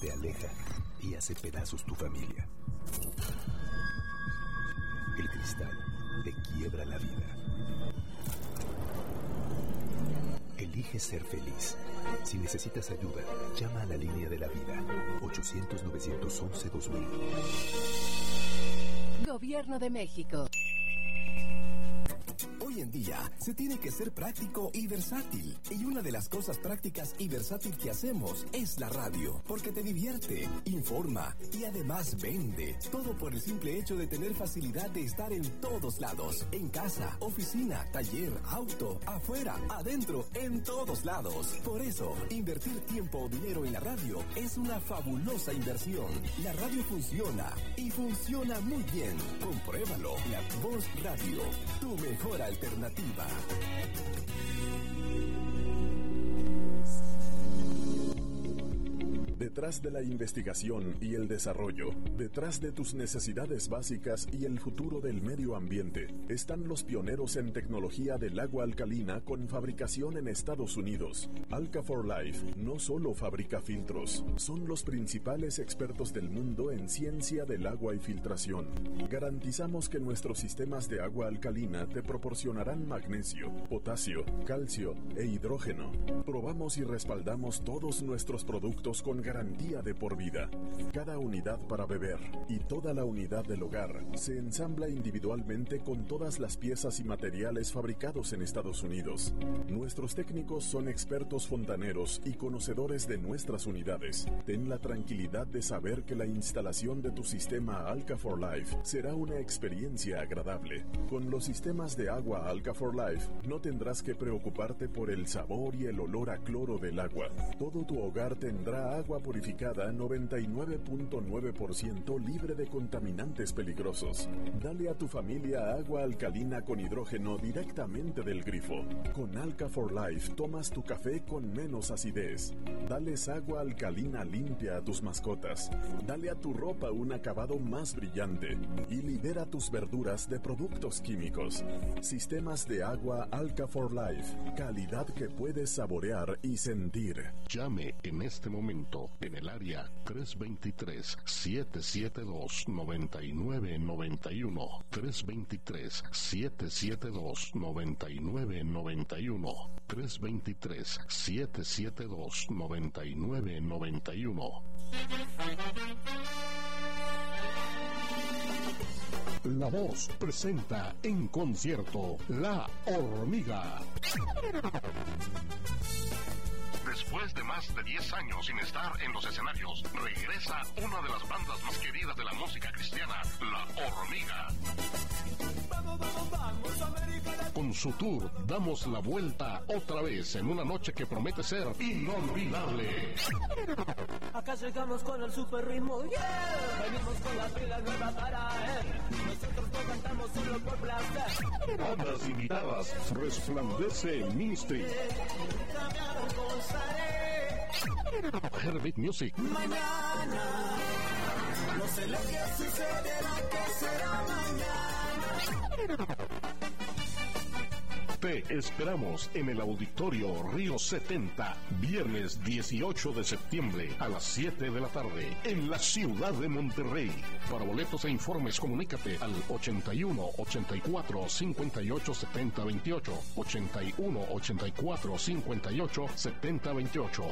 te aleja y hace pedazos tu familia. El cristal te quiebra la vida. Elige ser feliz. Si necesitas ayuda, llama a la línea de la vida. 800-911-2000. Gobierno de México. Hoy en día se tiene que ser práctico y versátil. Y una de las cosas prácticas y versátil que hacemos es la radio. Porque te divierte, informa y además vende. Todo por el simple hecho de tener facilidad de estar en todos lados. En casa, oficina, taller, auto, afuera, adentro, en todos lados. Por eso, invertir tiempo o dinero en la radio es una fabulosa inversión. La radio funciona y funciona muy bien. Compruébalo. La Voz Radio, tu mejor alternativa. Detrás de la investigación y el desarrollo, detrás de tus necesidades básicas y el futuro del medio ambiente, están los pioneros en tecnología del agua alcalina con fabricación en Estados Unidos. Alka4Life no solo fabrica filtros, son los principales expertos del mundo en ciencia del agua y filtración. Garantizamos que nuestros sistemas de agua alcalina te proporcionarán magnesio, potasio, calcio e hidrógeno. Probamos y respaldamos todos nuestros productos con garantía de por vida. Cada unidad para beber y toda la unidad del hogar se ensambla individualmente con todas las piezas y materiales fabricados en Estados Unidos. Nuestros técnicos son expertos fontaneros y conocedores de nuestras unidades. Ten la tranquilidad de saber que la instalación de tu sistema Alka4Life será una experiencia agradable. Con los sistemas de agua Alka4Life no tendrás que preocuparte por el sabor y el olor a cloro del agua. Todo tu hogar tendrá agua purificada 99.9% libre de contaminantes peligrosos. Dale a tu familia agua alcalina con hidrógeno directamente del grifo. Con Alka4Life tomas tu café con menos acidez. Dales agua alcalina limpia a tus mascotas. Dale a tu ropa un acabado más brillante. Y libera tus verduras de productos químicos. Sistemas de agua Alka4Life. Calidad que puedes saborear y sentir. Llame en este momento en el área 323-772-9991. 323-772-9991. 323-772-9991. La Voz presenta en concierto La Hormiga. Después de más de 10 años sin estar en los escenarios, regresa una de las bandas más queridas de la música cristiana, La Hormiga. Con su tour, damos la vuelta otra vez en una noche que promete ser inolvidable. Acá llegamos con el super ritmo, yeah. Venimos con las pilas nuevas para él. Nosotros no cantamos solo por placer. Bandas invitadas, Resplandece Ministry, Herbit Music, Mañana, no sé lo que sucederá, que será mañana. Te esperamos en el Auditorio Río 70, viernes 18 de septiembre a las 7 de la tarde, en la ciudad de Monterrey. Para boletos e informes, comunícate al 81 84 58 70 28, 81 84 58 70 28.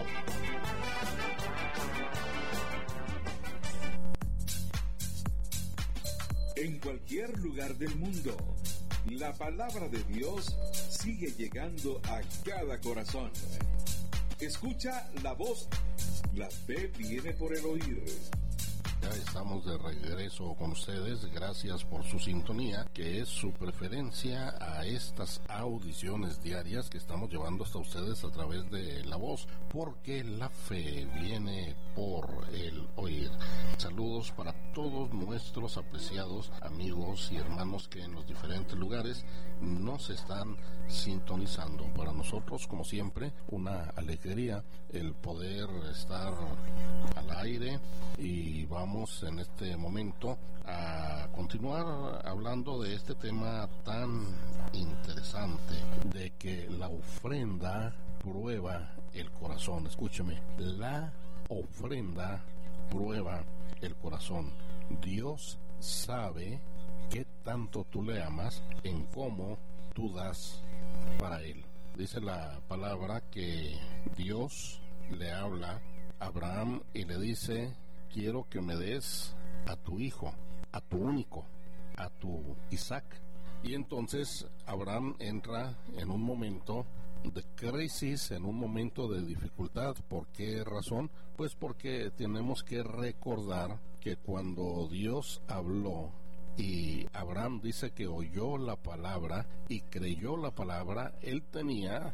En cualquier lugar del mundo, la palabra de Dios sigue llegando a cada corazón. Escucha la voz. La fe viene por el oír. Ya estamos de regreso con ustedes, gracias por su sintonía, que es su preferencia a estas audiciones diarias que estamos llevando hasta ustedes a través de La Voz, porque la fe viene por el oír. Saludos para todos nuestros apreciados amigos y hermanos que en los diferentes lugares nos están sintonizando. Para nosotros, como siempre, una alegría el poder estar al aire, y vamos en este momento a continuar hablando de este tema tan interesante, de que la ofrenda prueba el corazón. Escúcheme, la ofrenda prueba el corazón. Dios sabe qué tanto tú le amas en cómo tú das para Él. Dice la palabra que Dios le habla a Abraham y le dice: quiero que me des a tu hijo, a tu único, a tu Isaac. Y entonces Abraham entra en un momento de crisis, en un momento de dificultad. ¿Por qué razón? Pues porque tenemos que recordar que cuando Dios habló y Abraham dice que oyó la palabra y creyó la palabra, él tenía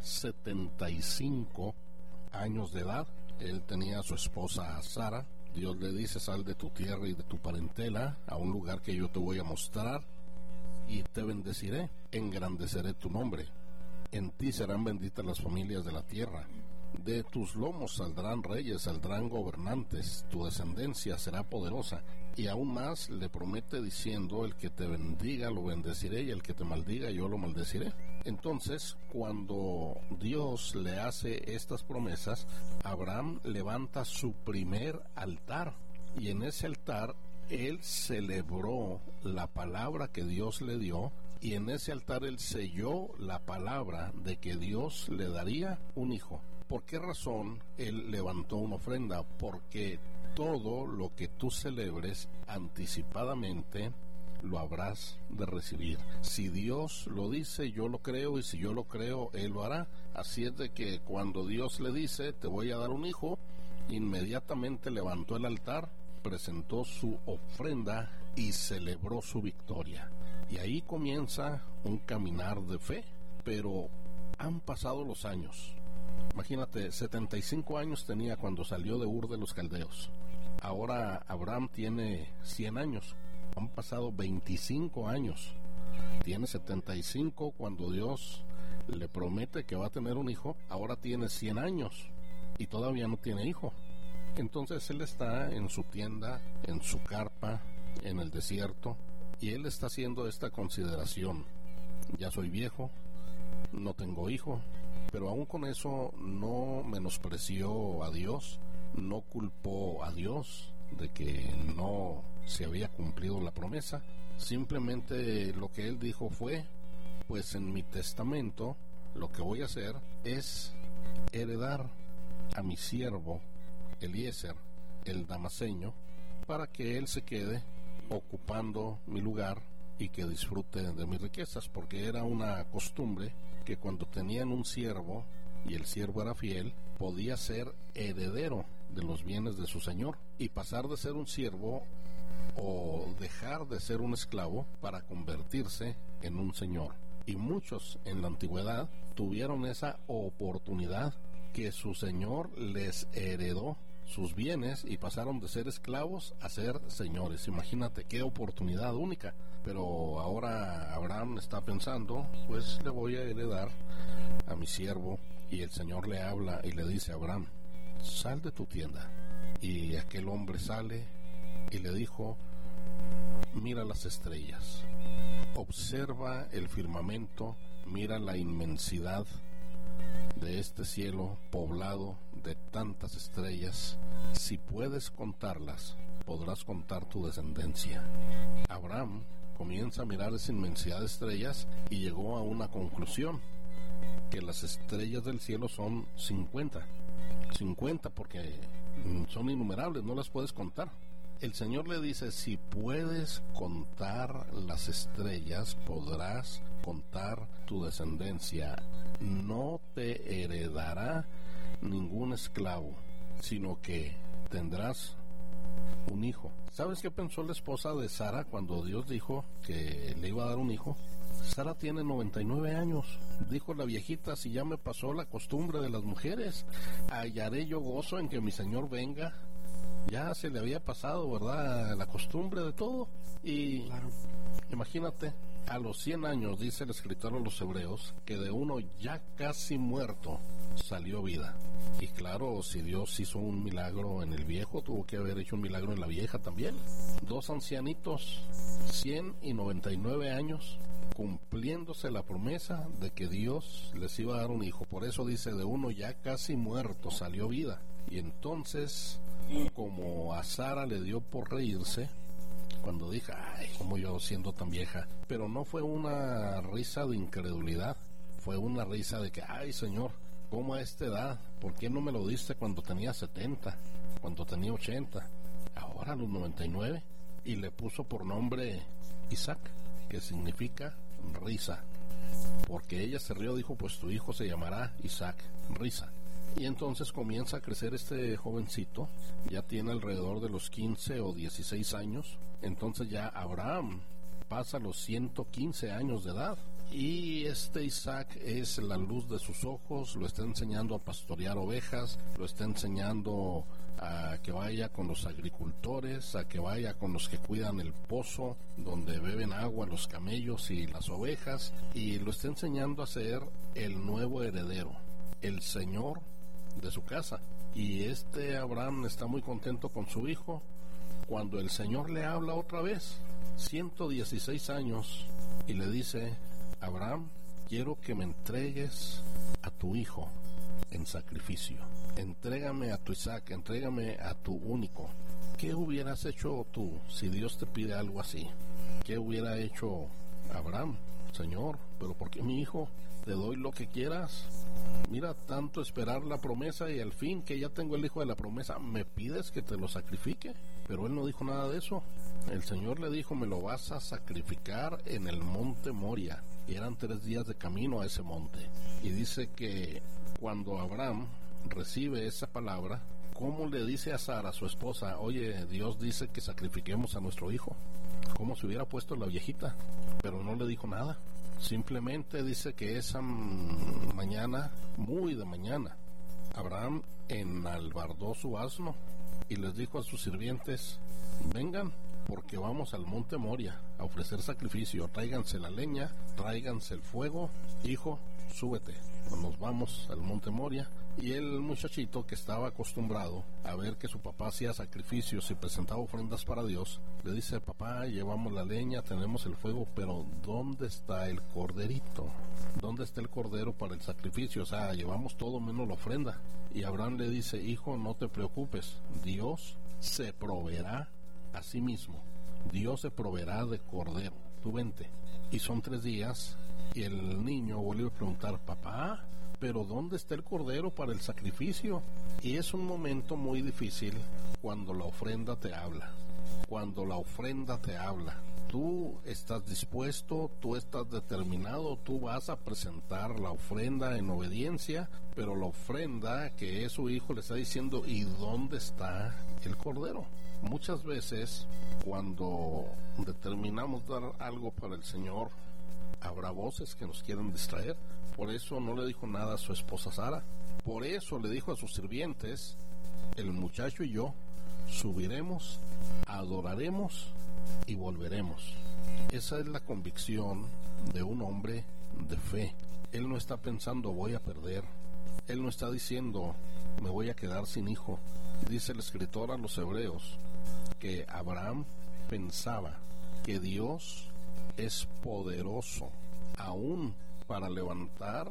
75 años de edad. Él tenía a su esposa Sara. Dios le dice: sal de tu tierra y de tu parentela a un lugar que yo te voy a mostrar, y te bendeciré, engrandeceré tu nombre. En ti serán benditas las familias de la tierra. De tus lomos saldrán reyes, saldrán gobernantes, tu descendencia será poderosa. Y aún más le promete diciendo: el que te bendiga lo bendeciré, y el que te maldiga yo lo maldeciré. Entonces, cuando Dios le hace estas promesas, Abraham levanta su primer altar, y en ese altar él celebró la palabra que Dios le dio, y en ese altar él selló la palabra de que Dios le daría un hijo. ¿Por qué razón él levantó una ofrenda? Porque todo lo que tú celebres anticipadamente lo habrás de recibir. Si Dios lo dice, yo lo creo, y si yo lo creo, Él lo hará. Así es de que cuando Dios le dice: te voy a dar un hijo, inmediatamente levantó el altar, presentó su ofrenda y celebró su victoria. Y ahí comienza un caminar de fe. Pero han pasado los años. Imagínate, 75 años tenía cuando salió de Ur de los Caldeos. Ahora Abraham tiene 100 años. Han pasado 25 años. Tiene 75 cuando Dios le promete que va a tener un hijo. Ahora tiene 100 años y todavía no tiene hijo. Entonces él está en su tienda, en su carpa, en el desierto, y él está haciendo esta consideración: ya soy viejo, no tengo hijo. Pero aún con eso no menospreció a Dios, no culpó a Dios de que no se había cumplido la promesa. Simplemente lo que él dijo fue: pues en mi testamento lo que voy a hacer es heredar a mi siervo Eliezer, el damaseño, para que él se quede ocupando mi lugar y que disfrute de mis riquezas, porque era una costumbre que cuando tenían un siervo y el siervo era fiel, podía ser heredero de los bienes de su señor y pasar de ser un siervo o dejar de ser un esclavo para convertirse en un señor. Y muchos en la antigüedad tuvieron esa oportunidad, que su señor les heredó sus bienes y pasaron de ser esclavos a ser señores. Imagínate qué oportunidad única. Pero ahora Abraham está pensando: pues le voy a heredar a mi siervo. Y el Señor le habla y le dice a Abraham: sal de tu tienda. Y aquel hombre sale y le dijo: mira las estrellas, observa el firmamento, mira la inmensidad de este cielo poblado de tantas estrellas. Si puedes contarlas, podrás contar tu descendencia. Abraham comienza a mirar esa inmensidad de estrellas y llegó a una conclusión: que las estrellas del cielo son 50 porque son innumerables, no las puedes contar. El Señor le dice: si puedes contar las estrellas, podrás contar tu descendencia. No te heredará ningún esclavo, sino que tendrás un hijo. ¿Sabes qué pensó la esposa de Sara cuando Dios dijo que le iba a dar un hijo? Sara tiene 99 años. Dijo la viejita: si ya me pasó la costumbre de las mujeres, hallaré yo gozo en que mi Señor venga. Ya se le había pasado, ¿verdad?, la costumbre de todo. Y claro, imagínate, a los 100 años, dice el escritor a los Hebreos, que de uno ya casi muerto salió vida. Y claro, si Dios hizo un milagro en el viejo, tuvo que haber hecho un milagro en la vieja también. Dos ancianitos, 100 y 99 años, cumpliéndose la promesa de que Dios les iba a dar un hijo. Por eso dice: de uno ya casi muerto salió vida. Y entonces, como a Sara le dio por reírse, cuando dije, ay, como yo siendo tan vieja, pero no fue una risa de incredulidad, fue una risa de que, ay, Señor, ¿cómo a esta edad? ¿Por qué no me lo diste cuando tenía 70, cuando tenía 80, ahora a los 99? Y le puso por nombre Isaac, que significa risa, porque ella se rió, dijo, pues tu hijo se llamará Isaac, risa. Y entonces comienza a crecer este jovencito, ya tiene alrededor de los 15 o 16 años, entonces ya Abraham pasa los 115 años de edad, y este Isaac es la luz de sus ojos, lo está enseñando a pastorear ovejas, lo está enseñando a que vaya con los agricultores, a que vaya con los que cuidan el pozo donde beben agua los camellos y las ovejas, y lo está enseñando a ser el nuevo heredero, el señor de su casa. Y este Abraham está muy contento con su hijo cuando el Señor le habla otra vez, 116 años, y le dice, Abraham, quiero que me entregues a tu hijo en sacrificio. Entrégame a tu Isaac, entrégame a tu único. ¿Qué hubieras hecho tú si Dios te pide algo así? ¿Qué hubiera hecho Abraham? Señor, ¿pero por qué mi hijo? Te doy lo que quieras. Mira, tanto esperar la promesa y al fin que ya tengo el hijo de la promesa, ¿me pides que te lo sacrifique? Pero él no dijo nada de eso. El Señor le dijo, me lo vas a sacrificar en el monte Moria. Y eran 3 días de camino a ese monte. Y dice que cuando Abraham recibe esa palabra, ¿cómo le dice a Sara, su esposa, oye, Dios dice que sacrifiquemos a nuestro hijo? Como si hubiera puesto la viejita, pero no le dijo nada. Simplemente dice que esa mañana, muy de mañana, Abraham enalbardó su asno y les dijo a sus sirvientes, vengan, porque vamos al monte Moria a ofrecer sacrificio, tráiganse la leña, tráiganse el fuego, hijo, súbete, nos vamos al monte Moria. Y el muchachito, que estaba acostumbrado a ver que su papá hacía sacrificios y presentaba ofrendas para Dios, le dice, papá, llevamos la leña, tenemos el fuego, pero ¿dónde está el corderito? ¿Dónde está el cordero para el sacrificio? O sea, llevamos todo menos la ofrenda. Y Abraham le dice, hijo, no te preocupes, Dios se proveerá a sí mismo. Dios se proveerá de cordero, tú vente. Y son 3 días, y el niño vuelve a preguntar, papá, pero ¿dónde está el cordero para el sacrificio? Y es un momento muy difícil cuando la ofrenda te habla. Cuando la ofrenda te habla, tú estás dispuesto, tú estás determinado, tú vas a presentar la ofrenda en obediencia, pero la ofrenda que es su hijo le está diciendo, ¿y dónde está el cordero? Muchas veces cuando determinamos dar algo para el Señor, habrá voces que nos quieren distraer. Por eso no le dijo nada a su esposa Sara. Por eso le dijo a sus sirvientes, el muchacho y yo subiremos, adoraremos y volveremos. Esa es la convicción de un hombre de fe. Él no está pensando voy a perder. Él no está diciendo me voy a quedar sin hijo. Dice el escritor a los Hebreos que Abraham pensaba que Dios es poderoso aún para levantar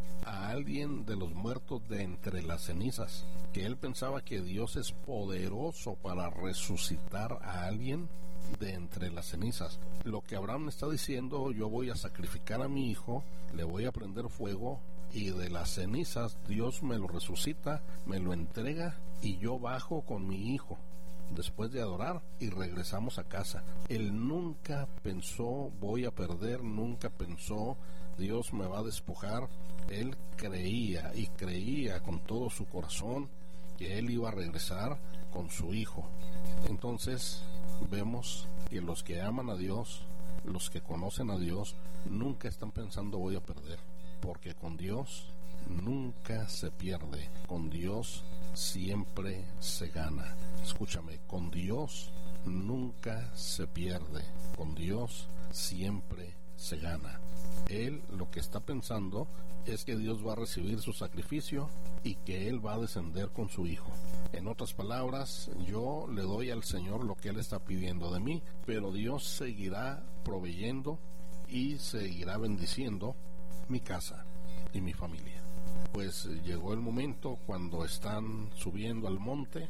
a alguien de los muertos de entre las cenizas, que él pensaba que Dios es poderoso para resucitar a alguien de entre las cenizas. Lo que Abraham está diciendo, yo voy a sacrificar a mi hijo, le voy a prender fuego y de las cenizas Dios me lo resucita, me lo entrega y yo bajo con mi hijo después de adorar y regresamos a casa. Él nunca pensó voy a perder, nunca pensó Dios me va a despojar. Él creía y creía con todo su corazón que él iba a regresar con su hijo. Entonces vemos que los que aman a Dios, los que conocen a Dios, nunca están pensando voy a perder, porque con Dios nunca se pierde, con Dios siempre se gana. Escúchame, con Dios nunca se pierde, con Dios siempre se gana. Él lo que está pensando es que Dios va a recibir su sacrificio y que Él va a descender con su hijo. En otras palabras, yo le doy al Señor lo que Él está pidiendo de mí, pero Dios seguirá proveyendo y seguirá bendiciendo mi casa y mi familia. Pues llegó el momento cuando están subiendo al monte,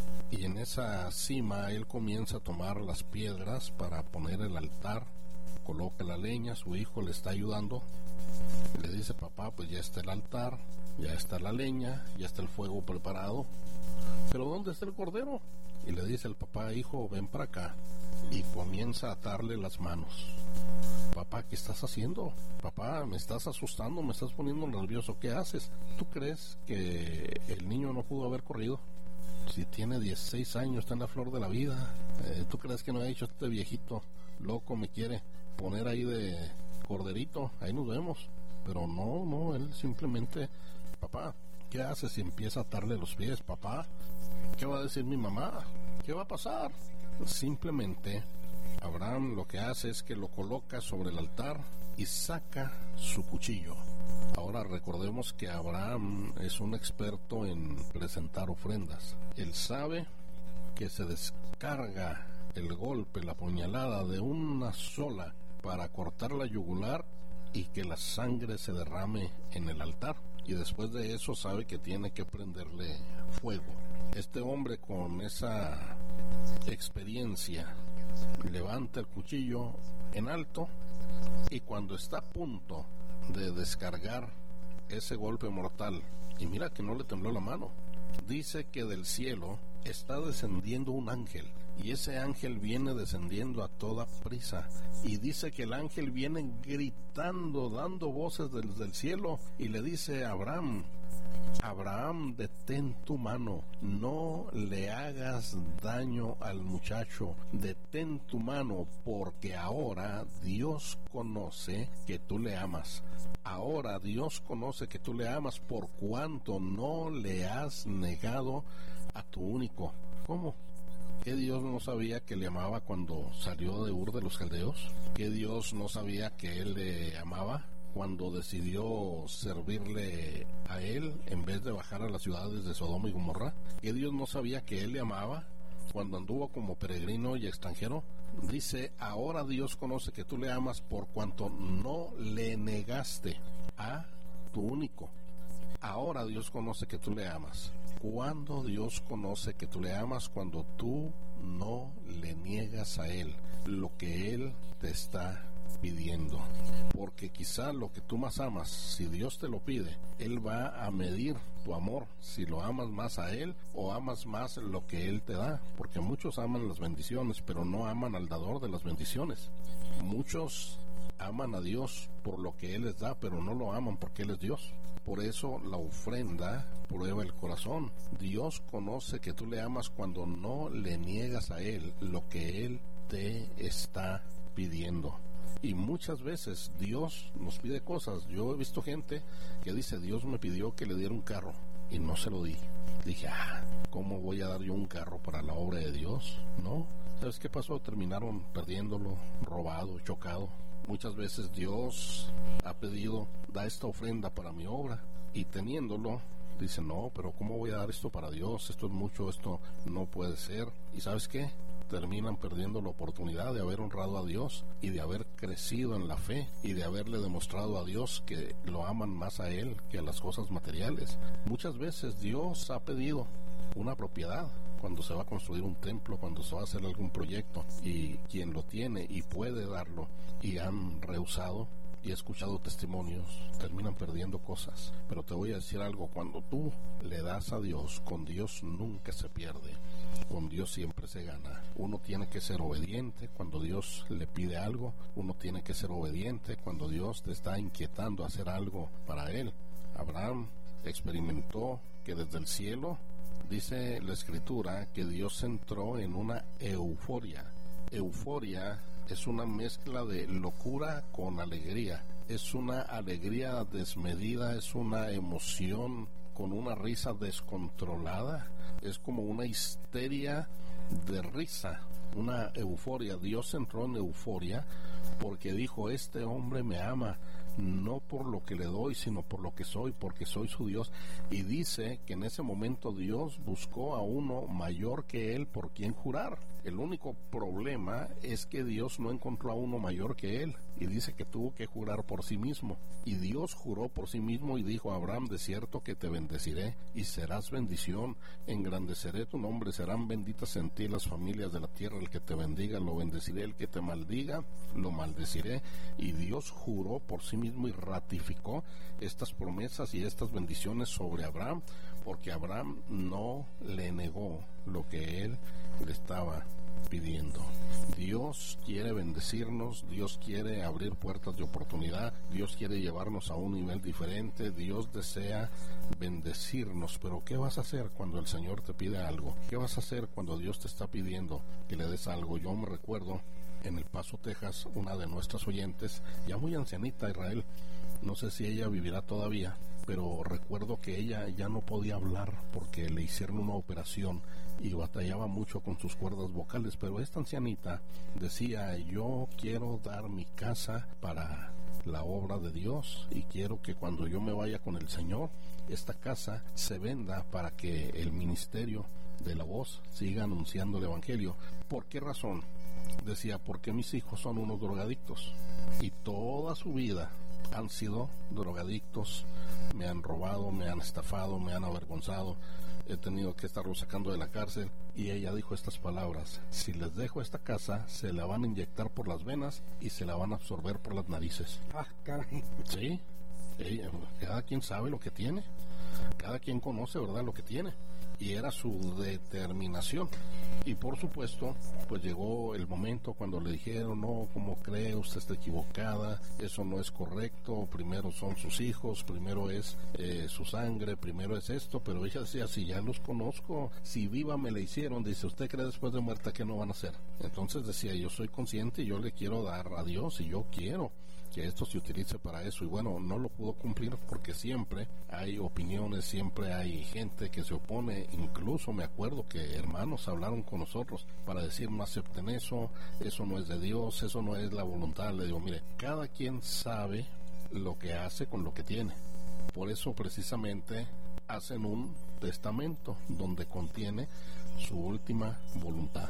y en esa cima él comienza a tomar las piedras para poner el altar, coloca la leña, su hijo le está ayudando, le dice: papá, pues ya está el altar, ya está la leña, ya está el fuego preparado, pero ¿dónde está el cordero? Y le dice el papá: hijo, ven para acá, y comienza a atarle las manos. Papá, ¿qué estás haciendo? Papá, me estás asustando, me estás poniendo nervioso, ¿qué haces? ¿Tú crees que el niño no pudo haber corrido? Si tiene 16 años, está en la flor de la vida. ¿Tú crees que no ha hecho este viejito loco me quiere poner ahí de corderito? Ahí nos vemos. Pero no, él simplemente: papá, ¿qué haces? Y empieza a atarle los pies. Papá, ¿qué va a decir mi mamá? ¿Qué va a pasar? Simplemente Abraham lo que hace es que lo coloca sobre el altar y saca su cuchillo. Ahora recordemos que Abraham es un experto en presentar ofrendas. Él sabe que se descarga el golpe, la puñalada de una sola para cortar la yugular y que la sangre se derrame en el altar. Y después de eso sabe que tiene que prenderle fuego. Este hombre, con esa experiencia, levanta el cuchillo en alto, y cuando está a punto de descargar ese golpe mortal, y mira que no le tembló la mano, dice que del cielo está descendiendo un ángel, y ese ángel viene descendiendo a toda prisa, y dice que el ángel viene gritando, dando voces desde el cielo, y le dice a Abraham: Abraham, detén tu mano, no le hagas daño al muchacho, detén tu mano, porque ahora Dios conoce que tú le amas. Ahora Dios conoce que tú le amas por cuanto no le has negado a tu único. ¿Cómo? ¿Que Dios no sabía que le amaba cuando salió de Ur de los Caldeos? ¿Que Dios no sabía que él le amaba cuando decidió servirle a él en vez de bajar a las ciudades de Sodoma y Gomorra? ¿Que Dios no sabía que él le amaba cuando anduvo como peregrino y extranjero? Dice: ahora Dios conoce que tú le amas por cuanto no le negaste a tu único. Ahora Dios conoce que tú le amas. ¿Cuándo Dios conoce que tú le amas? Cuando tú no le niegas a Él lo que Él te está pidiendo. Porque quizá lo que tú más amas, si Dios te lo pide, Él va a medir tu amor, si lo amas más a Él o amas más lo que Él te da. Porque muchos aman las bendiciones, pero no aman al dador de las bendiciones. Muchos aman a Dios por lo que Él les da, pero no lo aman porque Él es Dios. Por eso la ofrenda prueba el corazón. Dios conoce que tú le amas cuando no le niegas a Él lo que Él te está pidiendo. Y muchas veces Dios nos pide cosas. Yo he visto gente que dice: Dios me pidió que le diera un carro y no se lo di. Dije: ¿cómo voy a dar yo un carro para la obra de Dios? No. ¿Sabes qué pasó? Terminaron perdiéndolo, robado, chocado. Muchas veces Dios ha pedido: da esta ofrenda para mi obra, y teniéndolo dice: no, pero ¿cómo voy a dar esto para Dios? Esto es mucho, esto no puede ser. ¿Y sabes qué? Terminan perdiendo la oportunidad de haber honrado a Dios y de haber crecido en la fe y de haberle demostrado a Dios que lo aman más a Él que a las cosas materiales. Muchas veces Dios ha pedido una propiedad cuando se va a construir un templo, cuando se va a hacer algún proyecto, y quien lo tiene y puede darlo y han rehusado, y he escuchado testimonios, terminan perdiendo cosas. Pero te voy a decir algo: cuando tú le das a Dios, con Dios nunca se pierde, con Dios siempre se gana. Uno tiene que ser obediente cuando Dios le pide algo, uno tiene que ser obediente cuando Dios te está inquietando a hacer algo para Él. Abraham experimentó que desde el cielo, dice la Escritura, que Dios entró en una euforia. Euforia es una mezcla de locura con alegría. Es una alegría desmedida, es una emoción con una risa descontrolada. Es como una histeria de risa, una euforia. Dios entró en euforia porque dijo: este hombre me ama, no por lo que le doy, sino por lo que soy, porque soy su Dios. Y dice que en ese momento Dios buscó a uno mayor que él por quien jurar. El único problema es que Dios no encontró a uno mayor que él, y dice que tuvo que jurar por sí mismo. Y Dios juró por sí mismo y dijo a Abraham: de cierto que te bendeciré y serás bendición, engrandeceré tu nombre, serán benditas en ti las familias de la tierra. El que te bendiga lo bendeciré, el que te maldiga lo maldeciré. Y Dios juró por sí mismo y ratificó estas promesas y estas bendiciones sobre Abraham, porque Abraham no le negó lo que él le estaba pidiendo. Dios quiere bendecirnos, Dios quiere abrir puertas de oportunidad, Dios quiere llevarnos a un nivel diferente, Dios desea bendecirnos. Pero ¿qué vas a hacer cuando el Señor te pide algo? ¿Qué vas a hacer cuando Dios te está pidiendo que le des algo? Yo me recuerdo en El Paso, Texas, una de nuestras oyentes, ya muy ancianita, Israel, no sé si ella vivirá todavía, pero recuerdo que ella ya no podía hablar porque le hicieron una operación y batallaba mucho con sus cuerdas vocales. Pero esta ancianita decía: yo quiero dar mi casa para la obra de Dios, y quiero que cuando yo me vaya con el Señor, esta casa se venda para que el ministerio de La Voz siga anunciando el Evangelio. ¿Por qué razón? Decía: porque mis hijos son unos drogadictos y toda su vida han sido drogadictos, me han robado, me han estafado, me han avergonzado, he tenido que estarlos sacando de la cárcel. Y ella dijo estas palabras: si les dejo esta casa, se la van a inyectar por las venas y se la van a absorber por las narices. Ah, caray. Sí, cada quien sabe lo que tiene, cada quien conoce, ¿verdad?, lo que tiene. Y era su determinación. Y por supuesto, pues llegó el momento cuando le dijeron: no, ¿cómo cree? Usted está equivocada, eso no es correcto, primero son sus hijos, primero es su sangre, primero es esto. Pero ella decía: si ya los conozco, si viva me le hicieron, dice, ¿usted cree después de muerta que no van a hacer? Entonces decía: yo soy consciente y yo le quiero dar a Dios, y yo quiero que esto se utilice para eso. Y bueno, no lo pudo cumplir porque siempre hay opiniones, siempre hay gente que se opone. Incluso me acuerdo que hermanos hablaron con nosotros para decir: no acepten eso no es de Dios, eso no es la voluntad. Le digo: mire, cada quien sabe lo que hace con lo que tiene. Por eso precisamente hacen un testamento donde contiene su última voluntad.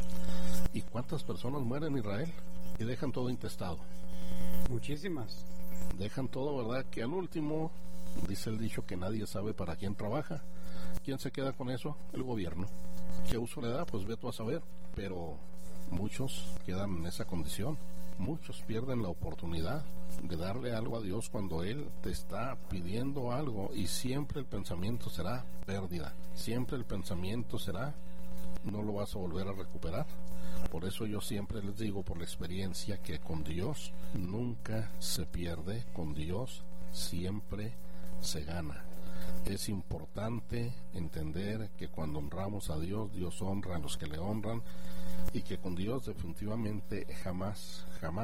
¿Y cuántas personas mueren en Israel y dejan todo intestado? Muchísimas. Dejan todo, ¿verdad? Que al último, dice el dicho, que nadie sabe para quién trabaja. ¿Quién se queda con eso? El gobierno. ¿Qué uso le da? Pues ve tú a saber. Pero muchos quedan en esa condición. Muchos pierden la oportunidad de darle algo a Dios cuando Él te está pidiendo algo, y siempre el pensamiento será pérdida. Siempre el pensamiento será: no lo vas a volver a recuperar. Por eso yo siempre les digo por la experiencia que con Dios nunca se pierde, con Dios siempre se gana. Es importante entender que cuando honramos a Dios, Dios honra a los que le honran, y que con Dios definitivamente jamás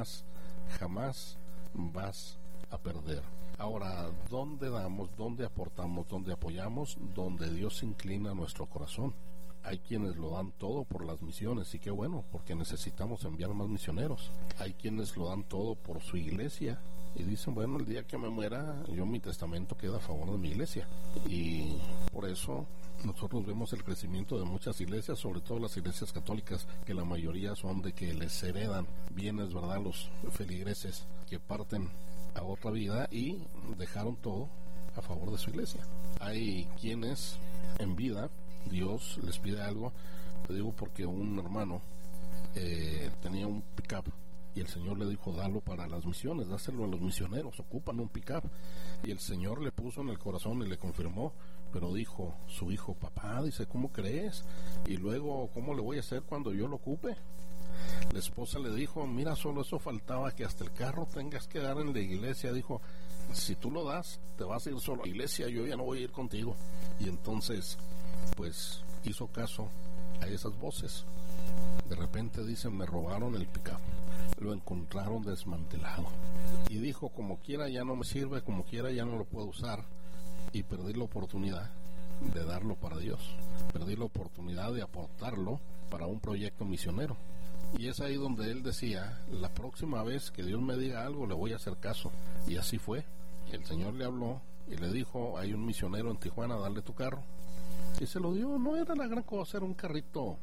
vas a perder. Ahora, ¿dónde damos, dónde aportamos, dónde apoyamos? Donde Dios inclina nuestro corazón. Hay quienes lo dan todo por las misiones, y qué bueno, porque necesitamos enviar más misioneros. Hay quienes lo dan todo por su iglesia y dicen: bueno, el día que me muera, mi testamento queda a favor de mi iglesia. Y por eso nosotros vemos el crecimiento de muchas iglesias, sobre todo las iglesias católicas, que la mayoría son de que les heredan bienes, ¿verdad?, los feligreses que parten a otra vida y dejaron todo a favor de su iglesia. Hay quienes en vida Dios les pide algo. Te digo porque un hermano tenía un pick-up y el Señor le dijo: dalo para las misiones, dáselo a los misioneros, ocupan un pick-up. Y el Señor le puso en el corazón y le confirmó. Pero dijo su hijo: papá, dice, ¿cómo crees? Y luego, ¿cómo le voy a hacer cuando yo lo ocupe? La esposa le dijo: mira, solo eso faltaba, que hasta el carro tengas que dar en la iglesia. Dijo: si tú lo das, te vas a ir solo a la iglesia, yo ya no voy a ir contigo. Y entonces, pues, hizo caso a esas voces. De repente dicen: me robaron el pick-up, lo encontraron desmantelado. Y dijo: como quiera ya no me sirve, como quiera ya no lo puedo usar. Y perdí la oportunidad de darlo para Dios. Perdí la oportunidad de aportarlo para un proyecto misionero. Y es ahí donde él decía, la próxima vez que Dios me diga algo le voy a hacer caso. Y así fue. El Señor le habló y le dijo, hay un misionero en Tijuana, dale tu carro. Y se lo dio. No era la gran cosa, era un carrito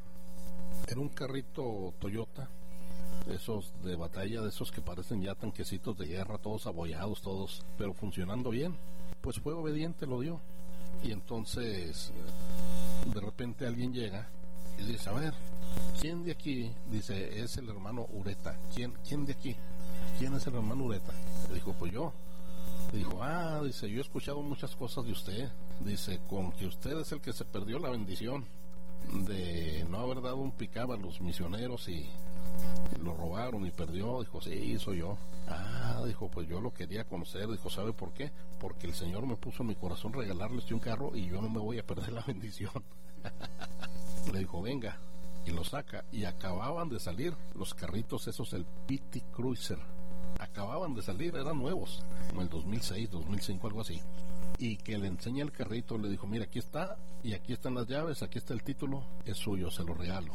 Toyota, esos de batalla, de esos que parecen ya tanquecitos de guerra, todos abollados, todos, pero funcionando bien. Pues fue obediente, lo dio. Y entonces de repente alguien llega y dice, a ver, ¿quién de aquí? Dice, es el hermano Ureta. ¿Quién de aquí? ¿Quién es el hermano Ureta? Le dijo, pues yo. Le dijo, dice, yo he escuchado muchas cosas de usted. Dice, con que usted es el que se perdió la bendición de no haber dado un pickup a los misioneros y lo robaron y perdió. Dijo, sí, soy yo. Dijo, pues yo lo quería conocer. Dijo, ¿sabe por qué? Porque el Señor me puso en mi corazón regalarles un carro y yo no me voy a perder la bendición. Le dijo, venga, y lo saca. Y acababan de salir los carritos esos, el PT Cruiser. Acababan de salir, eran nuevos, como el 2006, 2005, algo así. Y que le enseña el carrito, le dijo, mira, aquí está, y aquí están las llaves, aquí está el título, es suyo, se lo regalo.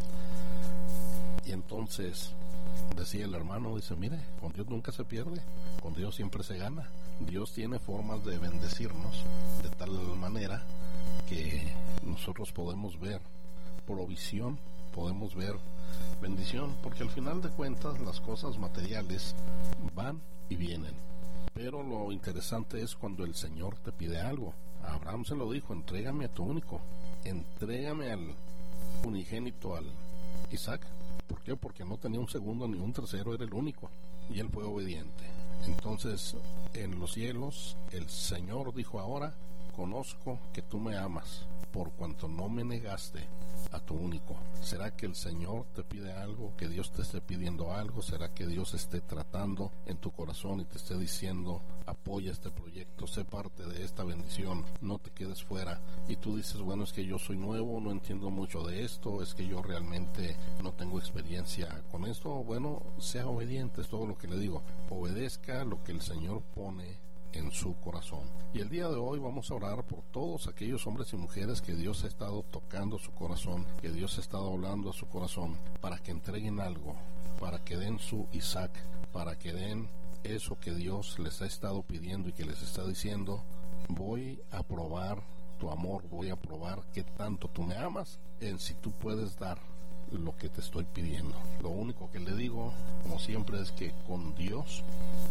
Y entonces decía el hermano, dice, mire, con Dios nunca se pierde, con Dios siempre se gana. Dios tiene formas de bendecirnos de tal manera que nosotros podemos ver provisión, podemos ver bendición, porque al final de cuentas las cosas materiales van y vienen. Pero lo interesante es cuando el Señor te pide algo. A Abraham se lo dijo, entrégame a tu único, entrégame al unigénito, al Isaac. ¿Por qué? Porque no tenía un segundo ni un tercero, era el único. Y él fue obediente. Entonces, en los cielos, el Señor dijo, ahora conozco que tú me amas, por cuanto no me negaste a tu único. ¿Será que el Señor te pide algo? ¿Que Dios te esté pidiendo algo? ¿Será que Dios esté tratando en tu corazón y te esté diciendo, apoya este proyecto, sé parte de esta bendición, no te quedes fuera? Y tú dices, bueno, es que yo soy nuevo, no entiendo mucho de esto, es que yo realmente no tengo experiencia con esto. Bueno, sea obediente, es todo lo que le digo. Obedezca lo que el Señor pone en su corazón. Y el día de hoy vamos a orar por todos aquellos hombres y mujeres que Dios ha estado tocando su corazón, que Dios ha estado hablando a su corazón, para que entreguen algo, para que den su Isaac, para que den eso que Dios les ha estado pidiendo y que les está diciendo, voy a probar tu amor, voy a probar qué tanto tú me amas, en si tú puedes dar lo que te estoy pidiendo. Lo único que le digo, como siempre, es que con Dios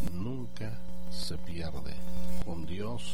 nunca se pierde, con Dios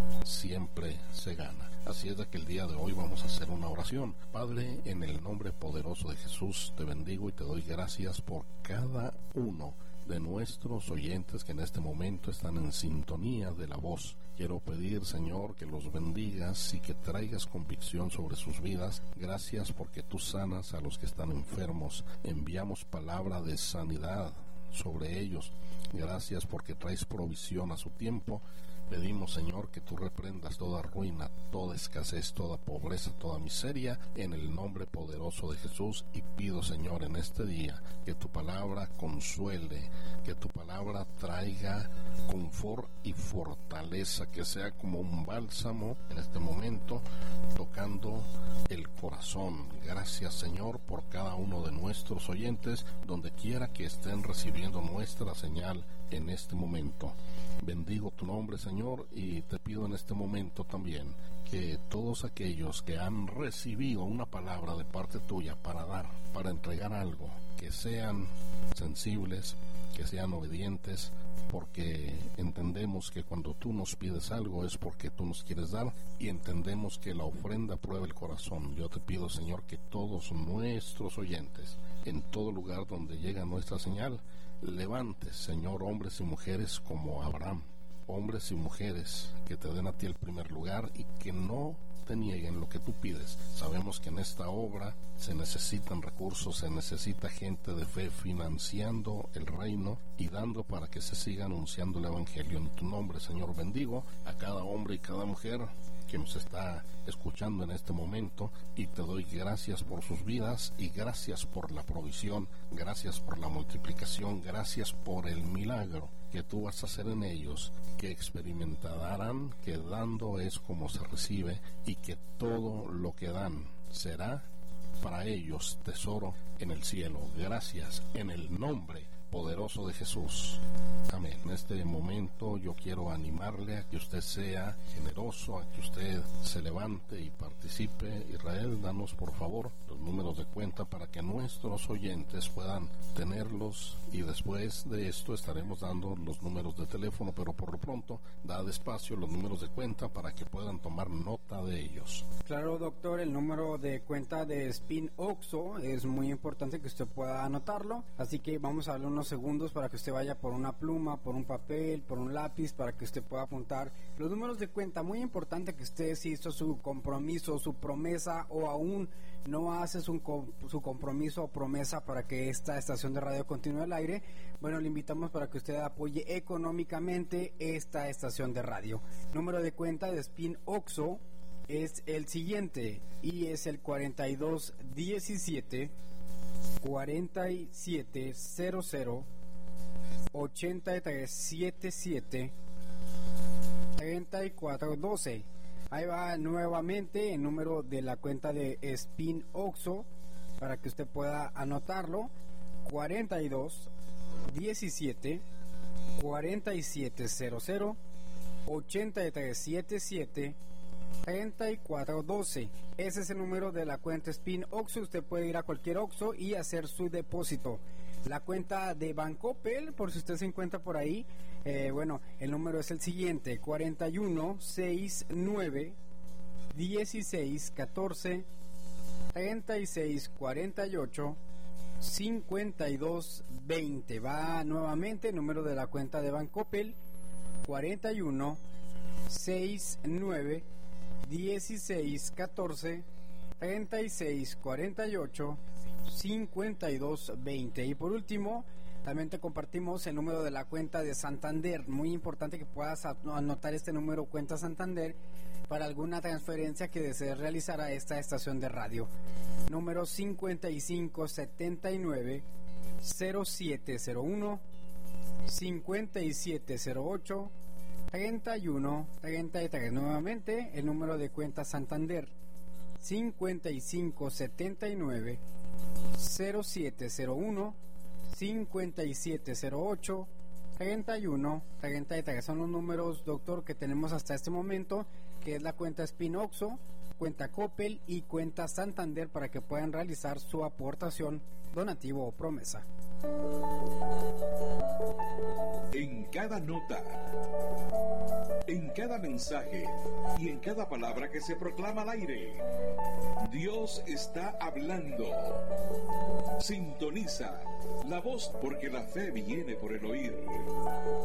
siempre se gana. Así es de que el día de hoy vamos a hacer una oración. Padre, en el nombre poderoso de Jesús, te bendigo y te doy gracias por cada uno de nuestros oyentes que en este momento están en sintonía de la voz. Quiero pedir, Señor, que los bendigas y que traigas convicción sobre sus vidas. Gracias porque tú sanas a los que están enfermos. Enviamos palabra de sanidad sobre ellos. Gracias porque traes provisión a su tiempo. Pedimos, Señor, que tú reprendas toda ruina, toda escasez, toda pobreza, toda miseria, en el nombre poderoso de Jesús. Y pido, Señor, en este día, que tu palabra consuele, que tu palabra traiga confort y fortaleza, que sea como un bálsamo en este momento, tocando el corazón. Gracias, Señor, por cada uno de nuestros oyentes, donde quiera que estén recibiendo nuestra señal en este momento. Bendigo tu nombre, Señor, y te pido en este momento también que todos aquellos que han recibido una palabra de parte tuya para dar, para entregar algo, que sean sensibles, que sean obedientes, porque entendemos que cuando tú nos pides algo es porque tú nos quieres dar, y entendemos que la ofrenda prueba el corazón. Yo te pido, Señor, que todos nuestros oyentes, en todo lugar donde llega nuestra señal, levantes, Señor, hombres y mujeres como Abraham, hombres y mujeres que te den a ti el primer lugar y que no te nieguen lo que tú pides. Sabemos que en esta obra se necesitan recursos, se necesita gente de fe financiando el reino y dando para que se siga anunciando el evangelio. En tu nombre, Señor, bendigo a cada hombre y cada mujer que nos está escuchando en este momento, y te doy gracias por sus vidas y gracias por la provisión, gracias por la multiplicación, gracias por el milagro que tú vas a hacer en ellos, que experimentarán que dando es como se recibe, y que todo lo que dan será para ellos tesoro en el cielo. Gracias en el nombre poderoso de Jesús. Amén. En este momento yo quiero animarle a que usted sea generoso, a que usted se levante y participe. Israel, danos por favor los números de cuenta para que nuestros oyentes puedan tenerlos, y después de esto estaremos dando los números de teléfono, pero por lo pronto da despacio los números de cuenta para que puedan tomar nota de ellos. Claro, doctor, el número de cuenta de Spin Oxo es muy importante que usted pueda anotarlo, así que vamos a darle unos segundos para que usted vaya por una pluma, por un papel, por un lápiz, para que usted pueda apuntar los números de cuenta. Muy importante que usted, si hizo su compromiso, su promesa, o aún no hace su compromiso o promesa para que esta estación de radio continúe al aire, bueno, le invitamos para que usted apoye económicamente esta estación de radio. Número de cuenta de Spin Oxo es el siguiente, y es el 4217 4700 8377 3412. Ahí va nuevamente el número de la cuenta de Spin Oxo para que usted pueda anotarlo: 42 17 4700 8377 3412. Ese es el número de la cuenta Spin Oxo. Usted puede ir a cualquier Oxo y hacer su depósito. La cuenta de Bancoppel, por si usted se encuentra por ahí, bueno, el número es el siguiente: 41 69 16 14 36 48 52 20. Va nuevamente el número de la cuenta de Bancoppel: 41 69 16 14 36 48 52 20. Y por último, también te compartimos el número de la cuenta de Santander. Muy importante que puedas anotar este número, cuenta Santander, para alguna transferencia que desees realizar a esta estación de radio. Número 5579 0701 5708 3133. Nuevamente el número de cuenta Santander: 5579 0701 5708 3133. Son los números, doctor, que tenemos hasta este momento, que es la cuenta Spin Oxo, cuenta Coppel y cuenta Santander, para que puedan realizar su aportación, donativo o promesa. En cada nota, en cada mensaje y en cada palabra que se proclama al aire, Dios está hablando. Sintoniza la voz, porque la fe viene por el oír.